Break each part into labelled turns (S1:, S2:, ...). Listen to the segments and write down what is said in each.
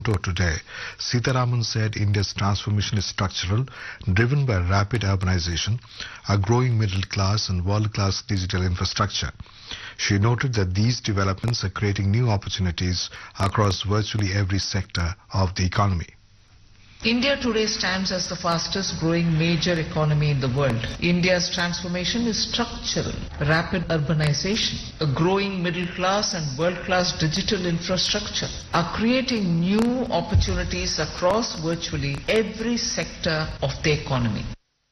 S1: Today, Sitharaman said India's transformation is structural, driven by rapid urbanization, a growing middle class and world-class digital infrastructure. She noted that these developments are creating new opportunities across virtually every sector of the economy.
S2: India today stands as the fastest growing major economy in the world. India's transformation is structural. Rapid urbanization, a growing middle class and world-class digital infrastructure are creating new opportunities across virtually every sector of the economy.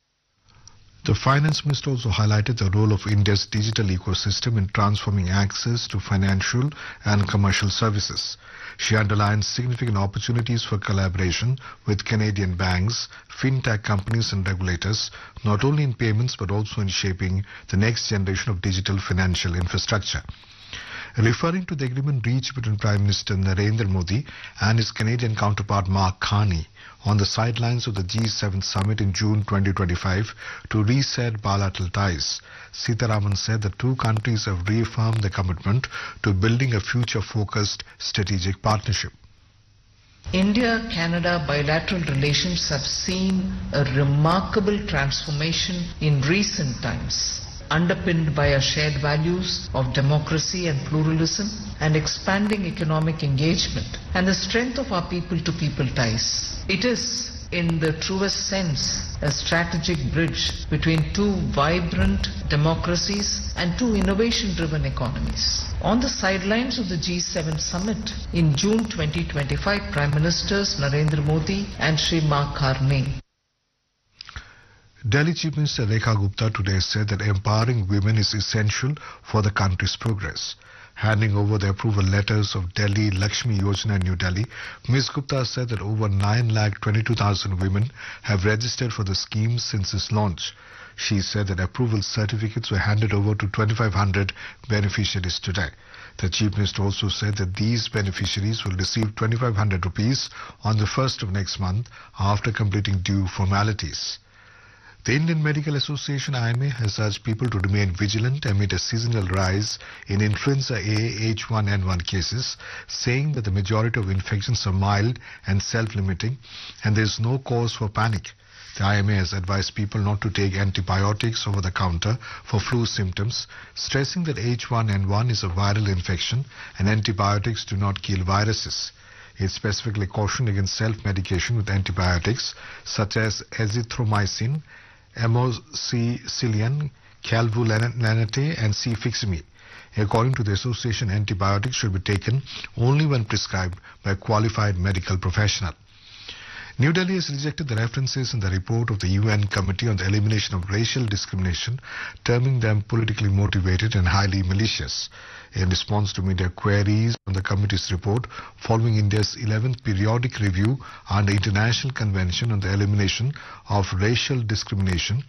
S1: The Finance Minister also highlighted the role of India's digital ecosystem in transforming access to financial and commercial services. She underlined significant opportunities for collaboration with Canadian banks, fintech companies and regulators, not only in payments but also in shaping the next generation of digital financial infrastructure. Referring to the agreement reached between Prime Minister Narendra Modi and his Canadian counterpart Mark Carney on the sidelines of the G7 summit in June 2025 to reset bilateral ties, Sitharaman said the two countries have reaffirmed their commitment to building a future-focused strategic partnership.
S2: India-Canada bilateral relations have seen a remarkable transformation in recent times, underpinned by our shared values of democracy and pluralism and expanding economic engagement and the strength of our people-to-people ties. It is, in the truest sense, a strategic bridge between two vibrant democracies and two innovation-driven economies. On the sidelines of the G7 summit in June 2025, Prime Ministers Narendra Modi and Shri Mark Carney.
S1: Delhi Chief Minister Rekha Gupta today said that empowering women is essential for the country's progress. Handing over the approval letters of Delhi Lakshmi Yojana in New Delhi, Ms. Gupta said that over 9,22,000 women have registered for the scheme since its launch. She said that approval certificates were handed over to 2,500 beneficiaries today. The Chief Minister also said that these beneficiaries will receive 2,500 rupees on the 1st of next month after completing due formalities. The Indian Medical Association IMA has urged people to remain vigilant amid a seasonal rise in influenza A H1N1 cases, saying that the majority of infections are mild and self-limiting and there is no cause for panic. The IMA has advised people not to take antibiotics over the counter for flu symptoms, stressing that H1N1 is a viral infection and antibiotics do not kill viruses. It specifically cautioned against self-medication with antibiotics such as azithromycin, amoxicillin, calvulanate and cefixime. According to the association, antibiotics should be taken only when prescribed by a qualified medical professional. New Delhi has rejected the references in the report of the UN Committee on the Elimination of Racial Discrimination, terming them politically motivated and highly malicious. In response to media queries on the committee's report, following India's 11th periodic review under International Convention on the Elimination of Racial Discrimination,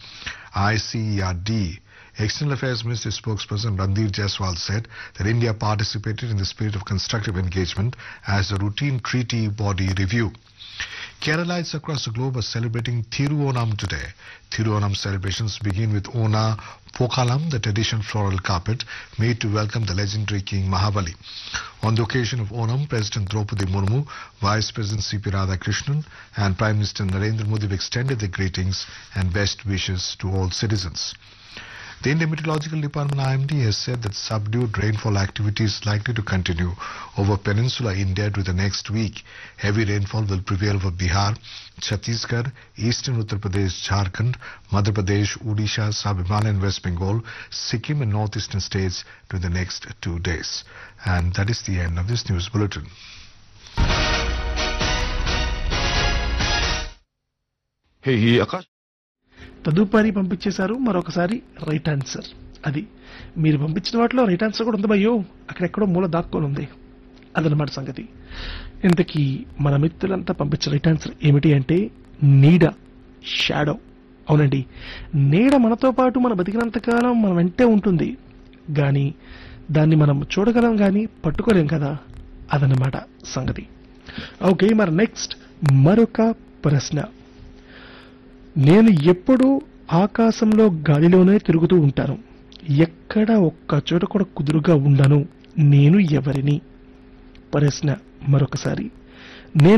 S1: ICERD, External Affairs Ministry spokesperson Randir Jaiswal said that India participated in the spirit of constructive engagement as a routine treaty body review. Keralites across the globe are celebrating Thiruonam today. Thiruonam celebrations begin with Ona Pokalam, the traditional floral carpet made to welcome the legendary King Mahabali. On the occasion of Onam, President Draupadi Murmu, Vice President C.P. Radhakrishnan and Prime Minister Narendra Modi have extended their greetings and best wishes to all citizens. The Indian Meteorological Department IMD has said that subdued rainfall activity is likely to continue over peninsular India to the next week. Heavy rainfall will prevail over Bihar, Chhattisgarh, Eastern Uttar Pradesh, Jharkhand, Madhya Pradesh, Odisha, Sub-Himalayan and West Bengal, Sikkim and northeastern states to the next 2 days. And that is the end of this news bulletin.
S3: Hey, Akash.
S4: తదుపరి పంపించేశారు మరొకసారి right answer. అది మీరు పంపించిన వాటిలో right answer కూడా ఉంది భయ్యో, అక్కడెక్కడో మూల దాక్కొని ఉంది. అదనమాట సంగతి. ఇంతకీ మన మిత్రులంతా పంపించిన రైట్ ఆన్సర్ ఏమిటి అంటే నీడ, షాడో. అవునండి, నీడ మనతో పాటు మన బతికినంతకాలం మన వెంటే ఉంటుంది, కానీ దాన్ని మనం చూడగలం కానీ పట్టుకోలేం కదా. అదనమాట సంగతి. ఓకే, మరి నెక్స్ట్ మరొక ప్రశ్న. నేను ఎప్పుడూ ఆకాశంలో గాలిలోనే తిరుగుతూ ఉంటాను, ఎక్కడ ఒక్క చోట కూడా కుదురుగా ఉండను, నేను ఎవరిని? ప్రశ్న మరొకసారి. నేను